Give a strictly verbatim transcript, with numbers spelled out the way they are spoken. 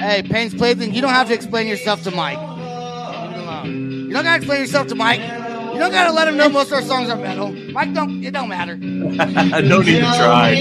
Hey, Payne's Plaything, you don't have to explain yourself to Mike. Leave it alone. You don't got to explain yourself to Mike. You don't got to let him know most of our songs are metal. Mike, don't. It don't matter. Don't even try.